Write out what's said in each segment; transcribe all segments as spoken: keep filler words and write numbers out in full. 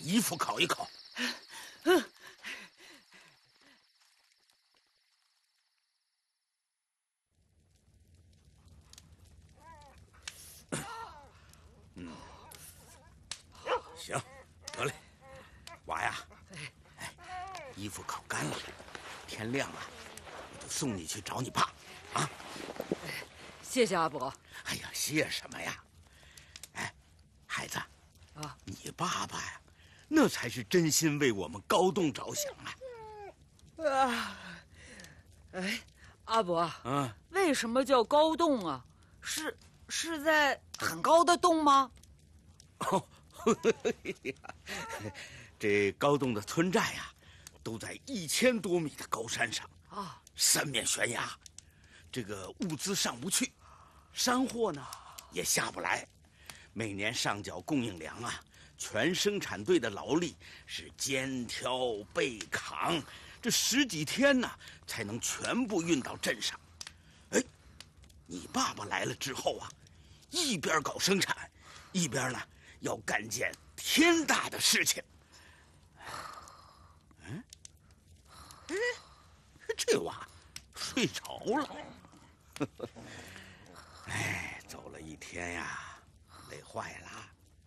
衣服烤一烤。 嗯。 嗯，行，得嘞，娃呀，哎，衣服烤干了，天亮了，我就送你去找你爸，啊。 谢谢阿伯。 哎呀，谢什么呀？哎，孩子，啊，你爸爸呀，那才是真心为我们高栋着想啊！ 啊，哎，阿伯， 嗯， 为什么叫高栋啊？是是在很高的洞吗？ 哦，这高栋的村寨呀，都在一千多米的高山上啊，三面悬崖，这个物资上不去，山货呢也下不来，每年上缴供应粮啊，全生产队的劳力是肩挑背扛，这十几天呢才能全部运到镇上。哎，你爸爸来了之后啊，一边搞生产，一边呢要干件天大的事情。嗯，哎，这娃睡着了。哎，走了一天呀，累坏了。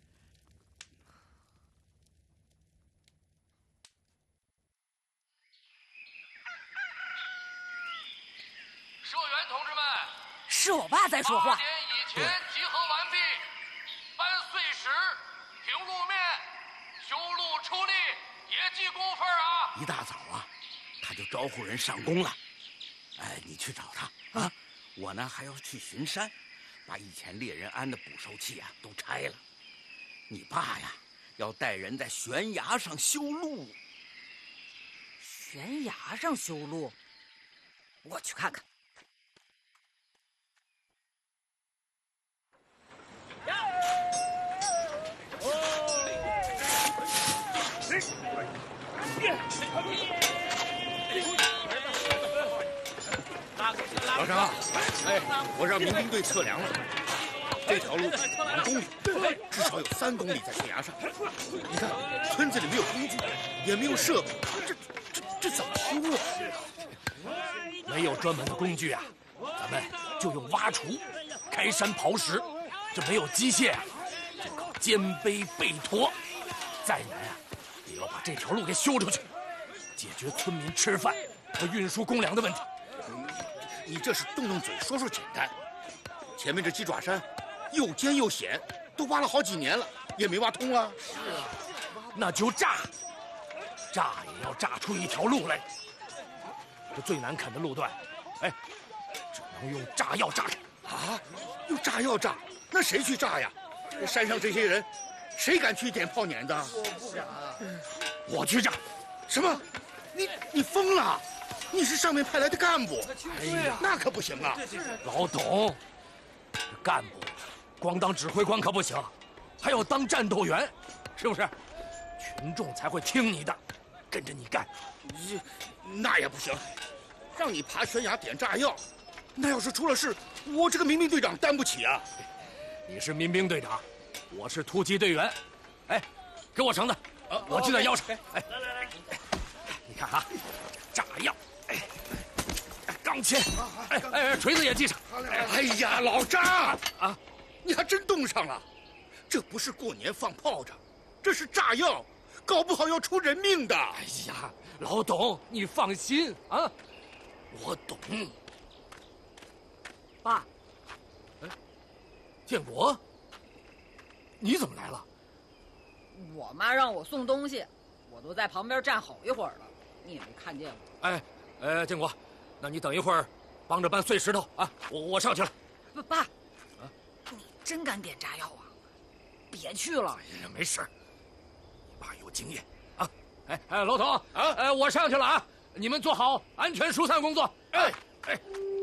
社员同志们， 是我爸在说话。 八点以前集合完毕，搬碎石、平路面、修路出力，别记工分啊！ 一大早啊，他就招呼人上工了。哎，你去找他啊！嗯、我呢还要去巡山，把以前猎人安的捕兽器啊都拆了。你爸呀，要带人在悬崖上修路。 悬崖上修路？我去看看。 老张，哎，我让民兵队测量了，这条路两公里，至少有三公里在悬崖上。你看，村子里没有工具，也没有设备，这这这怎么修啊？ 没有专门的工具啊，咱们就用挖锄、开山刨石。这没有机械啊，就靠肩背背驮。再难啊，也要把这条路给修出去，解决村民吃饭和运输公粮的问题。 你这是动动嘴说说简单，前面这鸡爪山又尖又险，都挖了好几年了，也没挖通啊。 是啊，那就炸，炸也要炸出一条路来。这最难啃的路段，哎，只能用炸药炸开。 啊，用炸药炸？那谁去炸呀？山上这些人，谁敢去点炮碾子？ 我不敢，我去炸。 什么？你你疯了？你是上面派来的干部， 哎呀， 那可不行啊！ 老董，干部光当指挥官可不行，还要当战斗员，是不是？群众才会听你的，跟着你干。 你那也不行，让你爬悬崖点炸药，那要是出了事，我这个民兵队长担不起啊！ 你是民兵队长，我是突击队员。哎，给我绳子，啊、我系在腰上。哎，来来来，你看啊，炸药。哎，钢钎，哎哎，锤子也系上。 哎呀，老张啊，你还真动上了！这不是过年放炮仗，这是炸药，搞不好要出人命的。 哎呀，老董，你放心啊，我懂。 爸， 哎，建国，你怎么来了？ 我妈让我送东西，我都在旁边站好一会儿了，你也没看见我。 哎。呃，建国，那你等一会儿，帮着搬碎石头啊！我我上去了。 爸爸，啊，你真敢点炸药啊？别去了。 哎呀，没事，你爸有经验啊！哎哎，老董啊，哎，我上去了啊！你们做好安全疏散工作。哎哎，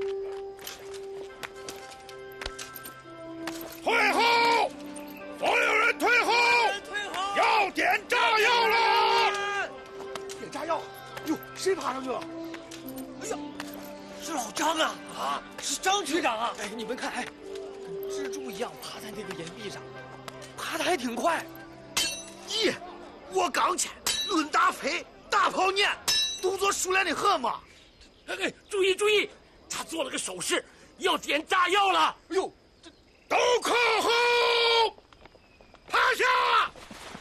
退后！所有人退后！ 退后！ 要点炸药了！ 点炸药！哟，谁爬上去了？哎呀，是老张啊！啊，是张局长啊！哎，你们看，哎，跟蜘蛛一样爬在那个岩壁上，爬得还挺快。 耶， 我钢钎，抡大锤，大炮撵，动作熟练的很嘛。 哎，注意注意，他做了个手势，要点炸药了。 哎呦，